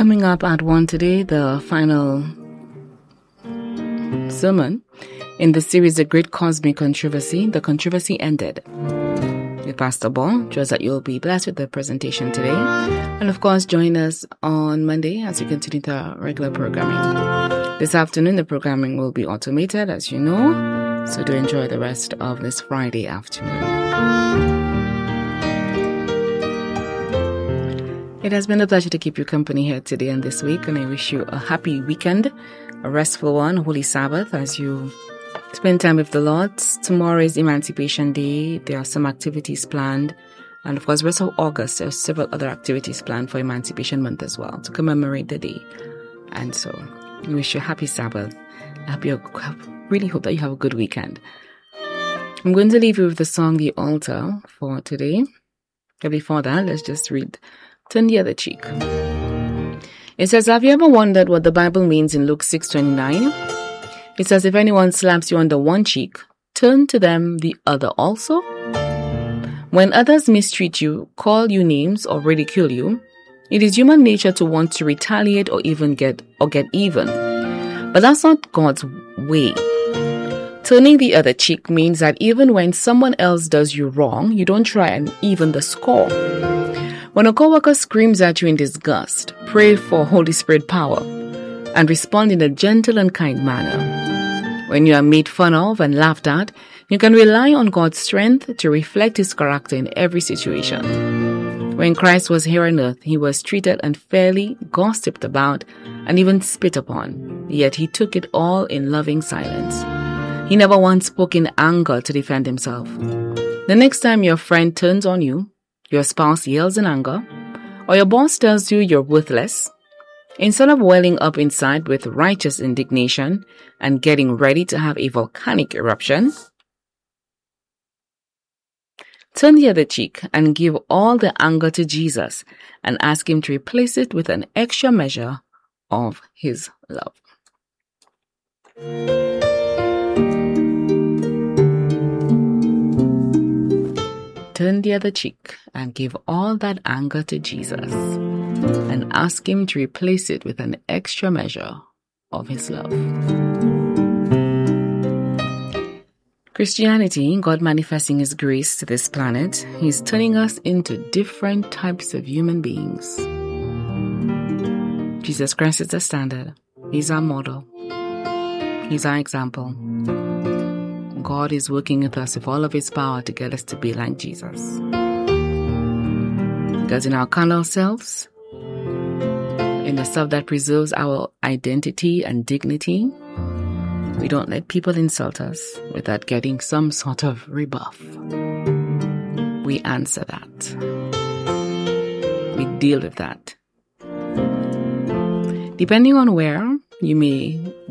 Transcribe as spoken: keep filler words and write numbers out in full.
Coming up at one today, the final sermon in the series, The Great Cosmic Controversy. The controversy ended with Pastor Ball. Trust that you'll be blessed with the presentation today. And of course, join us on Monday as we continue the regular programming. This afternoon, the programming will be automated, as you know. So do enjoy the rest of this Friday afternoon. It has been a pleasure to keep you company here today and this week, and I wish you a happy weekend, a restful one, Holy Sabbath, as you spend time with the Lord. Tomorrow is Emancipation Day. There are some activities planned, and of course, the rest of August, there are several other activities planned for Emancipation Month as well, to commemorate the day. And so, I wish you a happy Sabbath. I hope you really hope that you have a good weekend. I'm going to leave you with the song The Altar for today. But before that, let's just read Turn the Other Cheek. It says, have you ever wondered what the Bible means in Luke six twenty-nine? It says, if anyone slaps you on the one cheek, turn to them the other also. When others mistreat you, call you names, or ridicule you, it is human nature to want to retaliate or even get or get even. But that's not God's way. Turning the other cheek means that even when someone else does you wrong, you don't try and even the score. When a coworker screams at you in disgust, pray for Holy Spirit power and respond in a gentle and kind manner. When you are made fun of and laughed at, you can rely on God's strength to reflect His character in every situation. When Christ was here on earth, He was treated unfairly, gossiped about, and even spit upon. Yet He took it all in loving silence. He never once spoke in anger to defend Himself. The next time your friend turns on you, your spouse yells in anger, or your boss tells you you're worthless, instead of welling up inside with righteous indignation and getting ready to have a volcanic eruption, turn the other cheek and give all the anger to Jesus and ask Him to replace it with an extra measure of His love. Turn the other cheek and give all that anger to Jesus and ask Him to replace it with an extra measure of His love. Christianity, God manifesting His grace to this planet, He's turning us into different types of human beings. Jesus Christ is the standard. He's our model. He's our example. God is working with us with all of His power to get us to be like Jesus. Because in our carnal selves, in the self that preserves our identity and dignity, we don't let people insult us without getting some sort of rebuff. We answer that. We deal with that. Depending on where you may